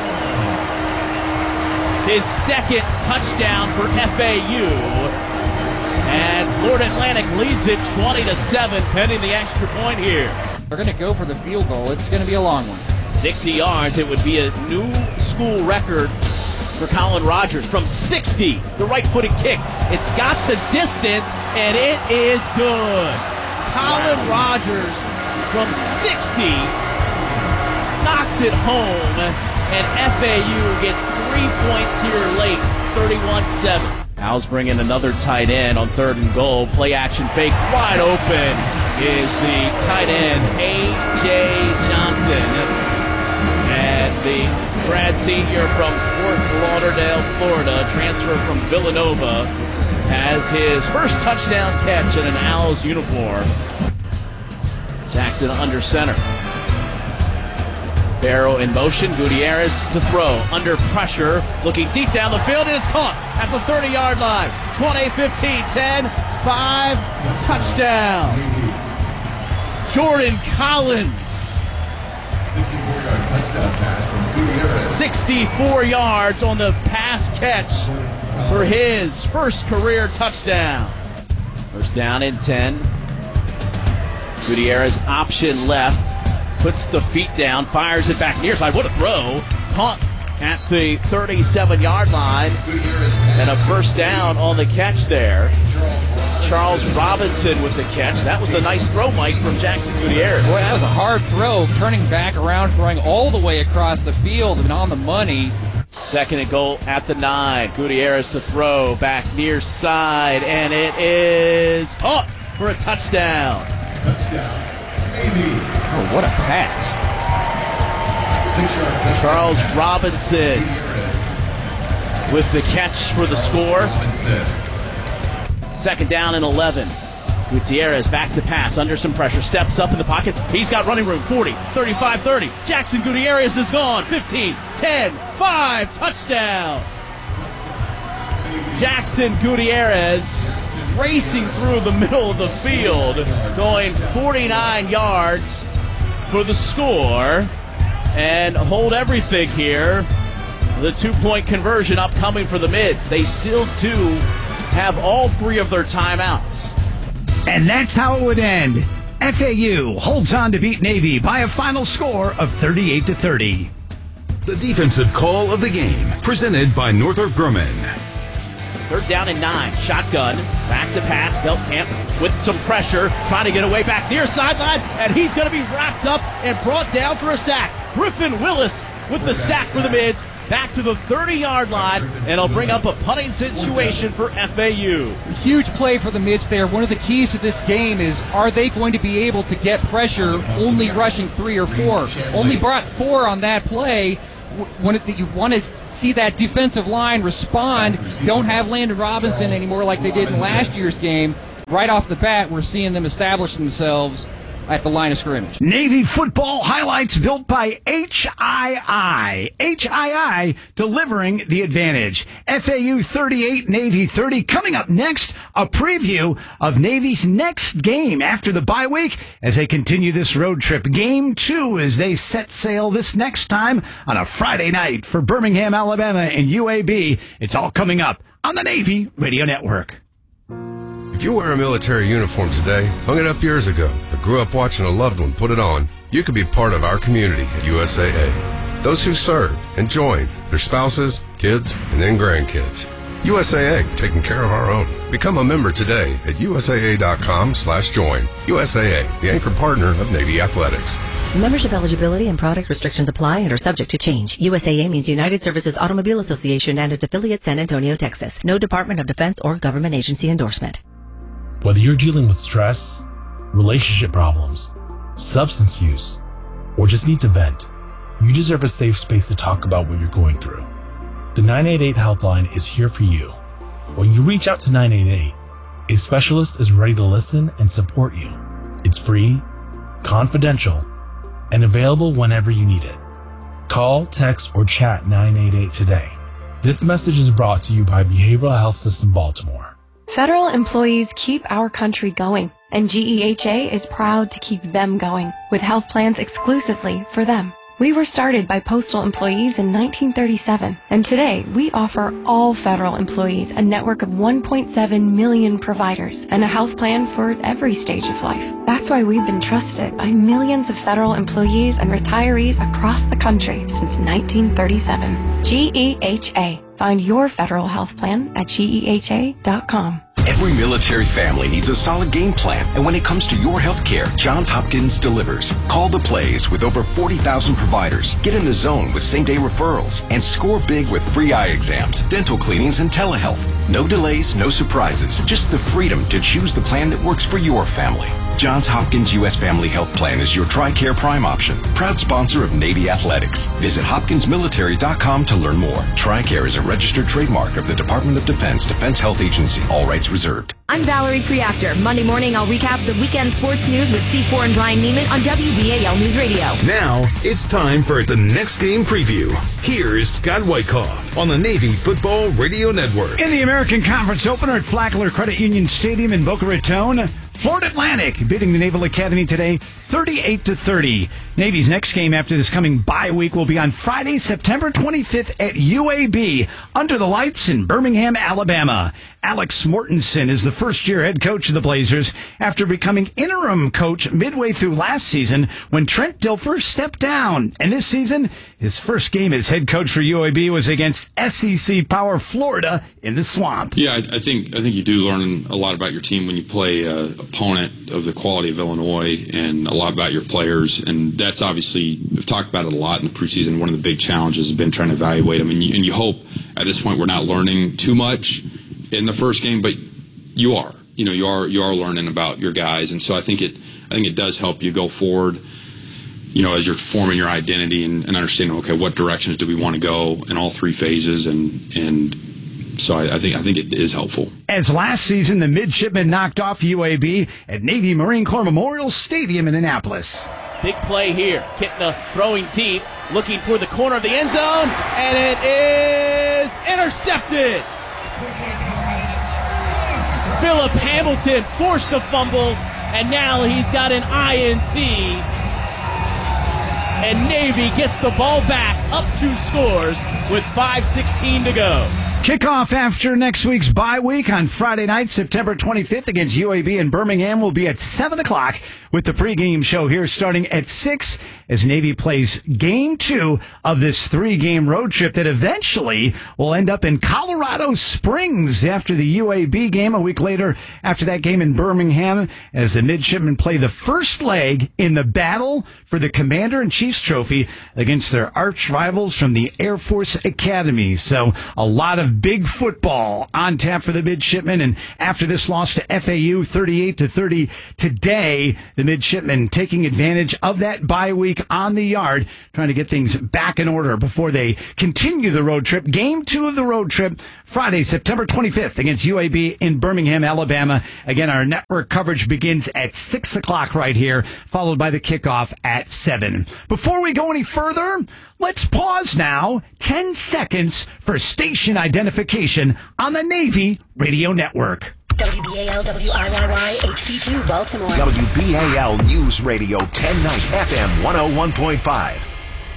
His 2nd touchdown for FAU. And Florida Atlantic leads it 20-7, pending the extra point here. They're going to go for the field goal. It's going to be a long one. 60 yards. It would be a new school record for Colin Rogers from 60. The right-footed kick. It's got the distance, and it is good. Colin Rogers from 60 knocks it home, and FAU gets 3 points here late, 31-7. Owls bring in another tight end on 3rd and goal. Play action fake. Wide open is the tight end, A.J. Johnson. And the grad senior from Fort Lauderdale, Florida, transfer from Villanova, has his first touchdown catch in an Owls uniform. Jackson under center. Barrow in motion. Gutierrez to throw. Under pressure. Looking deep down the field, and it's caught at the 30-yard line. 20, 15, 10, 5, touchdown. Jordan Collins. 64-yard touchdown pass from Gutierrez. 64 yards on the pass catch for his first career touchdown. First down and 10. Gutierrez option left. Puts the feet down, fires it back near side. What a throw. Caught at the 37-yard line. And a first down on the catch there. Charles Robinson with the catch. That was a nice throw, Mike, from Jackson Gutierrez. Boy, that was a hard throw. Turning back around, throwing all the way across the field and on the money. 2nd and goal at the 9. Gutierrez to throw back near side. And it is caught for a touchdown. Touchdown. Oh, what a pass. Charles Robinson with the catch for the score. 2nd down and 11. Gutierrez back to pass under some pressure. Steps up in the pocket. He's got running room. 40, 35, 30. Jackson Gutierrez is gone. 15, 10, 5. Touchdown. Jackson Gutierrez racing through the middle of the field, going 49 yards for the score, and hold everything here. The 2-point conversion upcoming for the Mids. They still do have all 3 of their timeouts. And that's how it would end. FAU holds on to beat Navy by a final score of 38-30. The defensive call of the game, presented by Northrop Grumman. 3rd down and 9. Shotgun. Back to pass. Beltcamp with some pressure. Trying to get away back near sideline. And he's going to be wrapped up and brought down for a sack. Griffin Willis with the sack for the Mids. Back to the 30-yard line, and it'll bring up a punting situation for FAU. Huge play for the Mids there. One of the keys to this game is, are they going to be able to get pressure only rushing 3 or 4? Only brought 4 on that play. You want to see that defensive line respond. Don't have Landon Robinson anymore like they did in last year's game. Right off the bat, we're seeing them establish themselves at the line of scrimmage. Navy football highlights built by HII. HII delivering the advantage. FAU 38, Navy 30. Coming up next, a preview of Navy's next game after the bye week as they continue this road trip. Game 2 as they set sail this next time on a Friday night for Birmingham, Alabama and UAB. It's all coming up on the Navy Radio Network. If you wear a military uniform today, hung it up years ago, or grew up watching a loved one put it on, you could be part of our community at USAA. Those who served and joined, their spouses, kids, and then grandkids. USAA, taking care of our own. Become a member today at USAA.com/join. USAA, the anchor partner of Navy Athletics. Membership eligibility and product restrictions apply and are subject to change. USAA means United Services Automobile Association and its affiliate San Antonio, Texas. No Department of Defense or government agency endorsement. Whether you're dealing with stress, relationship problems, substance use, or just need to vent, you deserve a safe space to talk about what you're going through. The 988 helpline is here for you. When you reach out to 988, a specialist is ready to listen and support you. It's free, confidential, and available whenever you need it. Call, text, or chat 988 today. This message is brought to you by Behavioral Health System Baltimore. Federal employees keep our country going, and GEHA is proud to keep them going with health plans exclusively for them. We were started by postal employees in 1937, and today we offer all federal employees a network of 1.7 million providers and a health plan for every stage of life. That's why we've been trusted by millions of federal employees and retirees across the country since 1937. GEHA. Find your federal health plan at GEHA.com. Every military family needs a solid game plan, and when it comes to your health care, Johns Hopkins delivers. Call the plays with over 40,000 providers. Get in the zone with same-day referrals, and score big with free eye exams, dental cleanings, and telehealth. No delays, no surprises, just the freedom to choose the plan that works for your family. Johns Hopkins U.S. Family Health Plan is your TRICARE Prime option. Proud sponsor of Navy Athletics. Visit hopkinsmilitary.com to learn more. TRICARE is a registered trademark of the Department of Defense Defense Health Agency. All rights reserved. I'm Valerie Preactor. Monday morning, I'll recap the weekend sports news with C4 and Brian Neiman on WBAL News Radio. Now, it's time for the next game preview. Here's Scott Wyckoff on the Navy Football Radio Network. In the American Conference opener at Flackler Credit Union Stadium in Boca Raton, Florida Atlantic beating the Naval Academy today 38-30. Navy's next game after this coming bye week will be on Friday, September 25th at UAB under the lights in Birmingham, Alabama. Alex Mortensen is the first-year head coach of the Blazers after becoming interim coach midway through last season when Trent Dilfer stepped down. And this season, his first game as head coach for UAB was against SEC Power Florida in the Swamp. Yeah, I think you do learn a lot about your team when you play an opponent of the quality of Illinois, and a lot about your players. And that's obviously, we've talked about it a lot in the preseason. One of the big challenges has been trying to evaluate them. And you hope at this point we're not learning too much in the first game, but you are learning about your guys. And so I think it does help you go forward, as you're forming your identity and understanding, okay, what directions do we want to go in all three phases, and so I think it is helpful. As last season, the midshipmen knocked off UAB at Navy Marine Corps Memorial Stadium in Annapolis. Big play here. Kitna throwing deep, looking for the corner of the end zone, and it is intercepted. Philip Hamilton forced the fumble, and now he's got an INT. And Navy gets the ball back, up 2 scores with 5:16 to go. Kickoff after next week's bye week on Friday night, September 25th against UAB in Birmingham will be at 7 o'clock with the pregame show here starting at 6 as Navy plays Game 2 of this 3-game road trip that eventually will end up in Colorado Springs after the UAB game a week later after that game in Birmingham as the midshipmen play the first leg in the battle for the Commander-in-Chief's trophy against their arch rivals from the Air Force Academy. So a lot of big football on tap for the midshipmen, and after this loss to FAU 38-30 today, the midshipmen taking advantage of that bye week on the yard, trying to get things back in order before they continue the road trip. Game 2 of the road trip, Friday, September 25th against UAB in Birmingham, Alabama. Again, our network coverage begins at 6 o'clock right here, followed by the kickoff at 7. Before we go any further, let's pause now, 10 seconds for station identification on the Navy Radio Network. WBAL WIYY HD2 Baltimore. WBAL News Radio 1090 FM 101.5.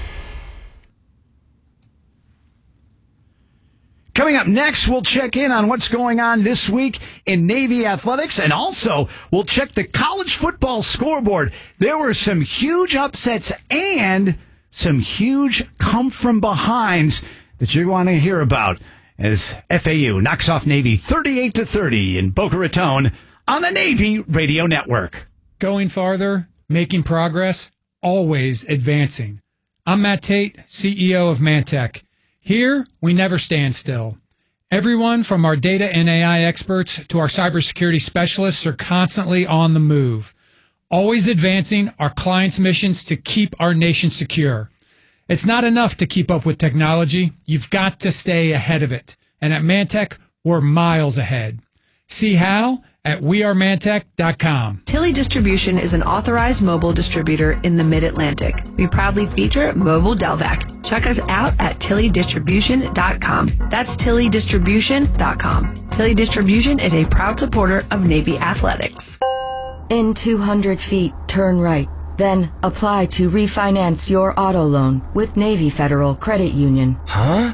Coming up next, we'll check in on what's going on this week in Navy athletics, and also we'll check the college football scoreboard. There were some huge upsets and some huge come-from-behinds that you want to hear about as FAU knocks off Navy 38-30 in Boca Raton on the Navy Radio Network. Going farther, making progress, always advancing. I'm Matt Tate, CEO of Mantech. Here, we never stand still. Everyone from our data and AI experts to our cybersecurity specialists are constantly on the move, always advancing our clients' missions to keep our nation secure. It's not enough to keep up with technology. You've got to stay ahead of it. And at Mantech, we're miles ahead. See how? At wearemantech.com. Tilly Distribution is an authorized mobile distributor in the Mid-Atlantic. We proudly feature Mobile Delvac. Check us out at tillydistribution.com. That's tillydistribution.com. Tilly Distribution is a proud supporter of Navy athletics. In 200 feet, turn right. Then apply to refinance your auto loan with Navy Federal Credit Union. Huh?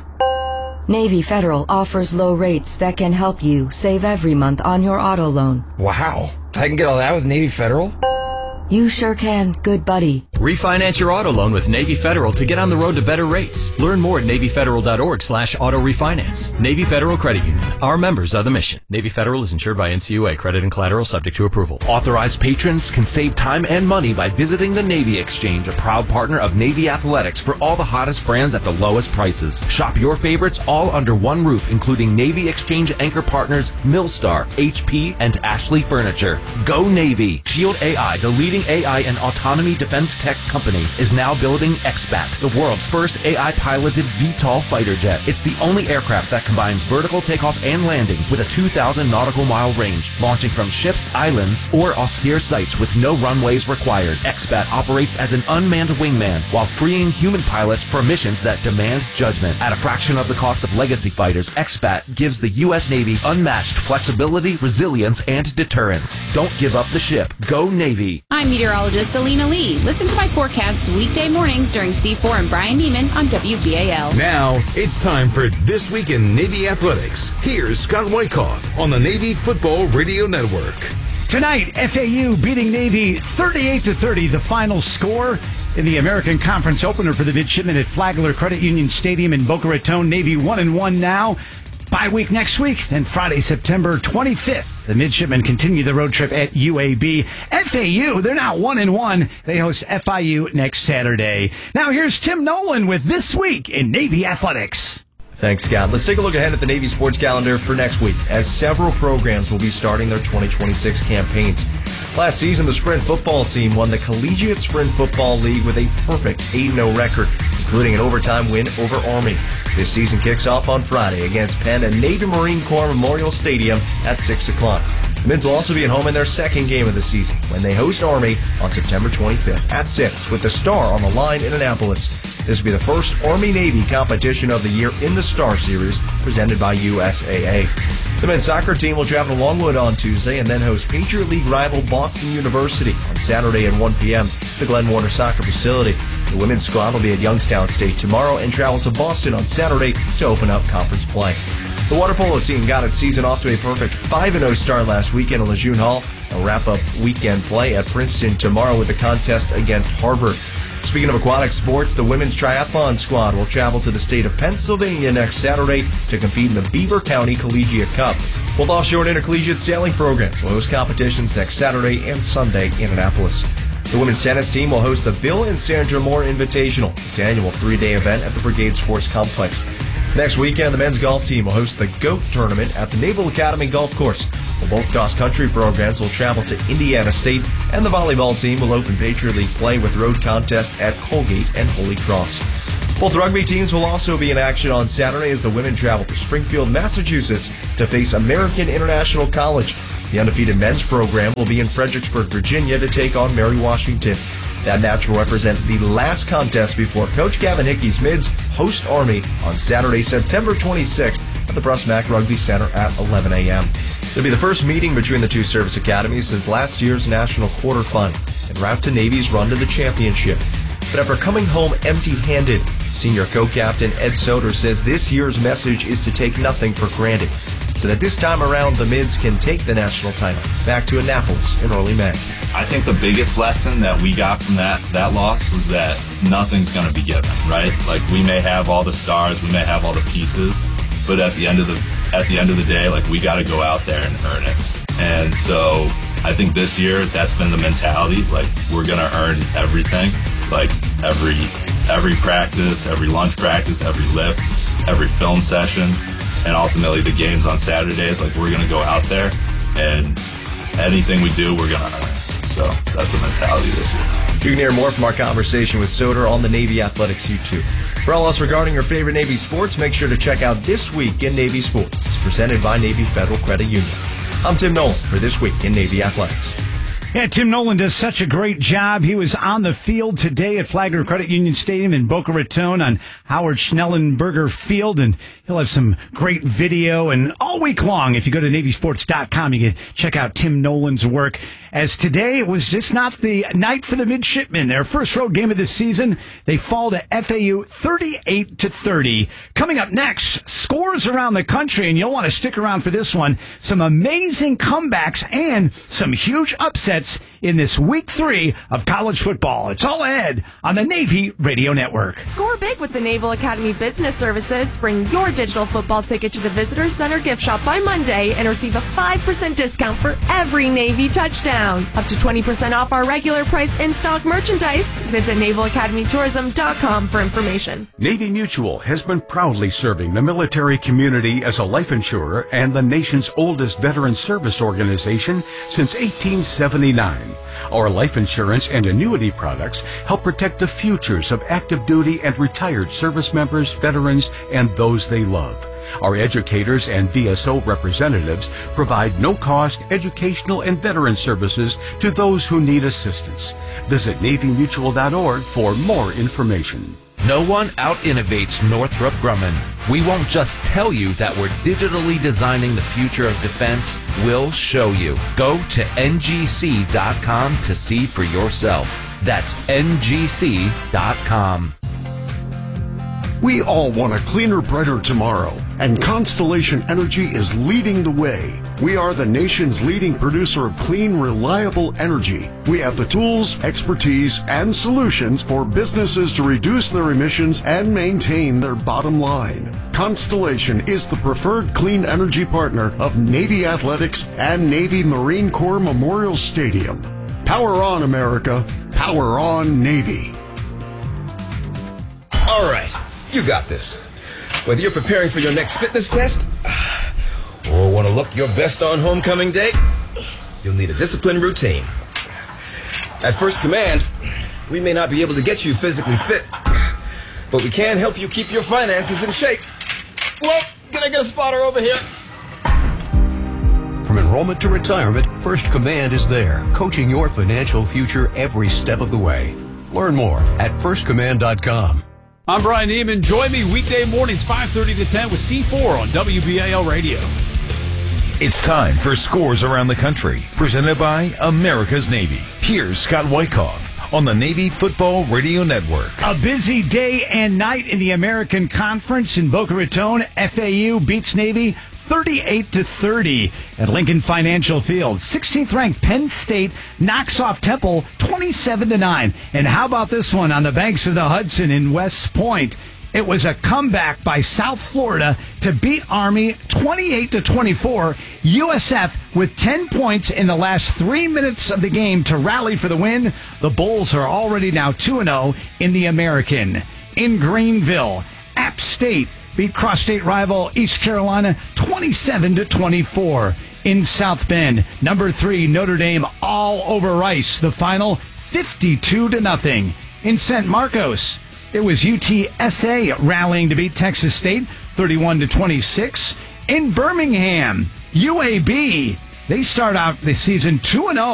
Navy Federal offers low rates that can help you save every month on your auto loan. Wow. I can get all that with Navy Federal? You sure can, good buddy. Refinance your auto loan with Navy Federal to get on the road to better rates. Learn more at NavyFederal.org/auto refinance. Navy Federal Credit Union. Our members are the mission. Navy Federal is insured by NCUA. Credit and collateral subject to approval. Authorized patrons can save time and money by visiting the Navy Exchange, a proud partner of Navy Athletics for all the hottest brands at the lowest prices. Shop your favorites all under one roof, including Navy Exchange anchor partners Millstar, HP, and Ashley Furniture. Go Navy! Shield AI, the leading AI and autonomy defense tech company, is now building XBAT, the world's first AI-piloted VTOL fighter jet. It's the only aircraft that combines vertical takeoff and landing with a 2,000 nautical mile range, launching from ships, islands, or austere sites with no runways required. XBAT operates as an unmanned wingman while freeing human pilots for missions that demand judgment. At a fraction of the cost of legacy fighters, XBAT gives the U.S. Navy unmatched flexibility, resilience, and deterrence. Don't give up the ship. Go Navy. I'm meteorologist Alina Lee. Listen to my forecasts weekday mornings during C4 and Brian Neiman on WBAL. Now, it's time for This Week in Navy Athletics. Here's Scott Wyckoff on the Navy Football Radio Network. Tonight, FAU beating Navy 38-30, the final score in the American Conference opener for the midshipmen at Flagler Credit Union Stadium in Boca Raton. Navy 1-1 now. Bye week next week, then Friday, September 25th. The midshipmen continue the road trip at UAB. FAU, they're now 1-1. They host FIU next Saturday. Now here's Tim Nolan with This Week in Navy Athletics. Thanks, Scott. Let's take a look ahead at the Navy sports calendar for next week, as several programs will be starting their 2026 campaigns. Last season, the Sprint football team won the Collegiate Sprint Football League with a perfect 8-0 record, including an overtime win over Army. This season kicks off on Friday against Penn at Navy Marine Corps Memorial Stadium at 6 o'clock. The Mids will also be at home in their second game of the season when they host Army on September 25th at 6 with the Star on the line in Annapolis. This will be the first Army-Navy competition of the year in the Star Series presented by USAA. The men's soccer team will travel to Longwood on Tuesday and then host Patriot League rival Boston University on Saturday at 1 p.m. at the Glen Warner Soccer Facility. The women's squad will be at Youngstown State tomorrow and travel to Boston on Saturday to open up conference play. The water polo team got its season off to a perfect 5-0 start last weekend in Lejeune Hall. They'll wrap up weekend play at Princeton tomorrow with a contest against Harvard. Speaking of aquatic sports, the women's triathlon squad will travel to the state of Pennsylvania next Saturday to compete in the Beaver County Collegiate Cup. Both offshore and intercollegiate sailing programs will host competitions next Saturday and Sunday in Annapolis. The women's tennis team will host the Bill and Sandra Moore Invitational, its annual 3-day event at the Brigade Sports Complex. Next weekend, the men's golf team will host the GOAT Tournament at the Naval Academy Golf Course. Both cross-country programs will travel to Indiana State, and the volleyball team will open Patriot League play with road contests at Colgate and Holy Cross. Both rugby teams will also be in action on Saturday as the women travel to Springfield, Massachusetts to face American International College. The undefeated men's program will be in Fredericksburg, Virginia to take on Mary Washington. That match will represent the last contest before Coach Gavin Hickey's Mids host Army on Saturday, September 26th at the Bruss Mac Rugby Center at 11 a.m. It'll be the first meeting between the two service academies since last year's National Quarter Final, en route to Navy's run to the championship. But after coming home empty-handed, senior co-captain Ed Soder says this year's message is to take nothing for granted, so that this time around the Mids can take the national title back to Annapolis in early May. I think the biggest lesson that we got from that loss was that nothing's going to be given, right? Like, we may have all the stars, we may have all the pieces, but at the end of the day, like, we got to go out there and earn it. And so I think this year that's been the mentality. Like, we're going to earn everything. Like, every practice, every lunch practice, every lift, every film session, and ultimately the games on Saturdays. Like, we're going to go out there, and anything we do, we're going to earn. So that's the mentality this year. You can hear more from our conversation with Soder on the Navy Athletics YouTube. For all else regarding your favorite Navy sports, make sure to check out This Week in Navy Sports. It's presented by Navy Federal Credit Union. I'm Tim Nolan for This Week in Navy Athletics. Yeah, Tim Nolan does such a great job. He was on the field today at Flagler Credit Union Stadium in Boca Raton on Howard Schnellenberger Field, and he'll have some great video. And all week long, if you go to NavySports.com, you can check out Tim Nolan's work. As today, it was just not the night for the midshipmen. Their first road game of the season, they fall to FAU 38-30. Coming up next, scores around the country, and you'll want to stick around for this one. Some amazing comebacks and some huge upsets in this week 3 of college football. It's all ahead on the Navy Radio Network. Score big with the Naval Academy Business Services. Bring your digital football ticket to the Visitor Center gift shop by Monday and receive a 5% discount for every Navy touchdown. Up to 20% off our regular price in-stock merchandise. Visit NavalAcademyTourism.com for information. Navy Mutual has been proudly serving the military community as a life insurer and the nation's oldest veteran service organization since 1879. Our life insurance and annuity products help protect the futures of active duty and retired service members, veterans, and those they love. Our educators and VSO representatives provide no-cost educational and veteran services to those who need assistance. Visit NavyMutual.org for more information. No one out-innovates Northrop Grumman. We won't just tell you that we're digitally designing the future of defense. We'll show you. Go to ngc.com to see for yourself. That's ngc.com. We all want a cleaner, brighter tomorrow, and Constellation Energy is leading the way. We are the nation's leading producer of clean, reliable energy. We have the tools, expertise, and solutions for businesses to reduce their emissions and maintain their bottom line. Constellation is the preferred clean energy partner of Navy Athletics and Navy Marine Corps Memorial Stadium. Power on, America. Power on, Navy. All right. You got this. Whether you're preparing for your next fitness test or want to look your best on homecoming day, you'll need a disciplined routine. At First Command, we may not be able to get you physically fit, but we can help you keep your finances in shape. Well, can I get a spotter over here? From enrollment to retirement, First Command is there, coaching your financial future every step of the way. Learn more at firstcommand.com. I'm Brian Neiman. Join me weekday mornings 5:30 to 10 with C4 on WBAL Radio. It's time for Scores Around the Country, presented by America's Navy. Here's Scott Wyckoff on the Navy Football Radio Network. A busy day and night in the American Conference in Boca Raton. FAU beats Navy 38-30 at Lincoln Financial Field. 16th ranked Penn State knocks off Temple 27-9. And how about this one on the banks of the Hudson in West Point? It was a comeback by South Florida to beat Army 28-24. USF with 10 points in the last 3 minutes of the game to rally for the win. The Bulls are already now 2-0 in the American. In Greenville, App State beat cross-state rival East Carolina 27-24. In South Bend, number 3 Notre Dame all over Rice. The final 52-0. In San Marcos, it was UTSA rallying to beat Texas State 31-26. In Birmingham, UAB, they start out the season 2-0.